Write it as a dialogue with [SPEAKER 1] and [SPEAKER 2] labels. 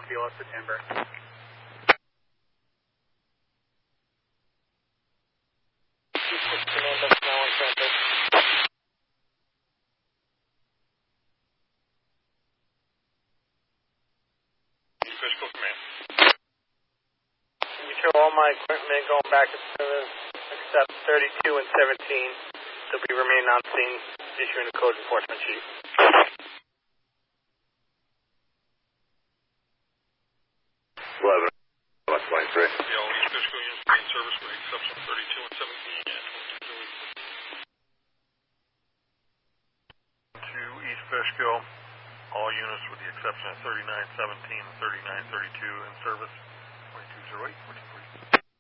[SPEAKER 1] Kilo September.
[SPEAKER 2] Fishkill Command.
[SPEAKER 3] All my equipment going back to service, except 32 and 17. They'll be remaining on scene, issuing a code enforcement sheet.
[SPEAKER 4] 11, 23.
[SPEAKER 2] Yeah, all East Fishkill units will be in service with the exception of 32 and 17. To East Fishkill, all units with the exception of 3917 and 3932 in service. 2208, 14.